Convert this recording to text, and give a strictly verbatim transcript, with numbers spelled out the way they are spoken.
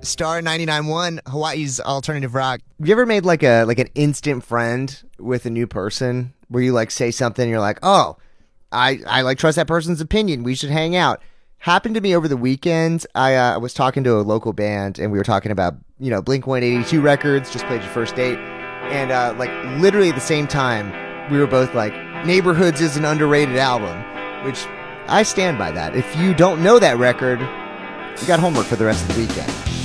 Star ninety-nine point one, Hawaii's alternative rock. Have you ever made like a like an instant friend with a new person where you like say something and you're like, oh, I, I like trust that person's opinion. We should hang out. Happened to me over the weekend. I uh, was talking to a local band and we were talking about, you know, Blink one eighty-two records, Just Played Your First Date. And uh, like literally at the same time, we were both like, Neighborhoods is an underrated album, which I stand by that. If you don't know that record, you got homework for the rest of the weekend.